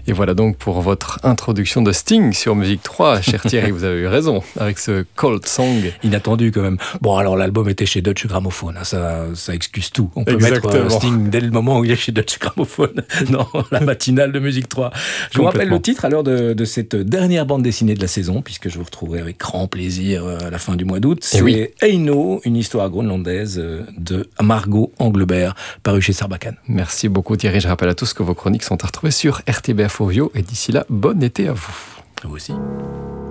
Et voilà donc pour votre introduction de Sting sur Musique 3. Cher Thierry, vous avez eu raison avec ce Cold Song. Inattendu quand même. Bon, alors l'album était chez Deutsche Grammophon, hein, ça excuse tout. On peut Exactement. mettre Sting dès le moment où il est chez Deutsche Grammophon dans la matinale de Musique 3. Je vous rappelle le titre alors de cette dernière bande dessinée de la saison, puisque je vous retrouverai avec grand plaisir à la fin du mois d'août. C'est Eino, une histoire groenlandaise de Margot Anglebert, paru chez Sarbacane. Merci beaucoup Thierry. Je rappelle à tous que vos chroniques sont à retrouver sur RTBF Audio. Et d'ici là, bon été à vous. Vous aussi.